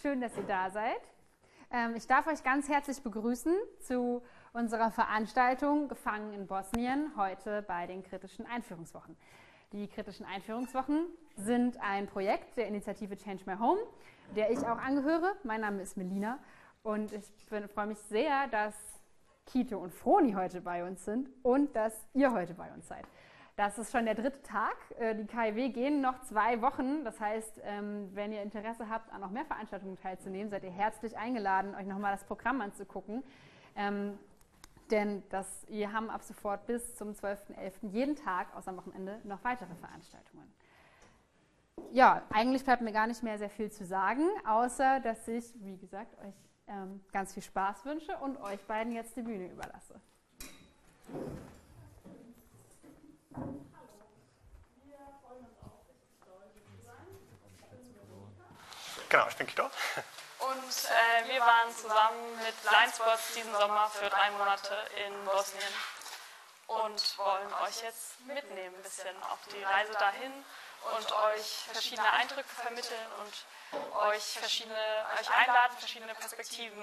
Schön, dass ihr da seid. Ich darf euch ganz herzlich begrüßen zu unserer Veranstaltung Gefangen in Bosnien, heute bei den Kritischen Einführungswochen. Die Kritischen Einführungswochen sind ein Projekt der Initiative Change My Home, der ich auch angehöre. Mein Name ist Melina und ich freue mich sehr, dass Kito und Froni heute bei uns sind und dass ihr heute bei uns seid. Das ist schon der 3. Tag. Die KIW gehen noch 2 Wochen. Das heißt, wenn ihr Interesse habt, an noch mehr Veranstaltungen teilzunehmen, seid ihr herzlich eingeladen, euch nochmal das Programm anzugucken. Denn wir haben ab sofort bis zum 12.11. jeden Tag, außer am Wochenende, noch weitere Veranstaltungen. Ja, eigentlich bleibt mir gar nicht mehr sehr viel zu sagen, außer dass ich, wie gesagt, euch ganz viel Spaß wünsche und euch beiden jetzt die Bühne überlasse. Genau, ich bin Kito. Und wir waren zusammen mit Blindspots diesen Sommer für 3 Monate in Bosnien und wollen euch jetzt mitnehmen ein bisschen auf die Reise dahin und euch verschiedene Eindrücke vermitteln und euch einladen, verschiedene Perspektiven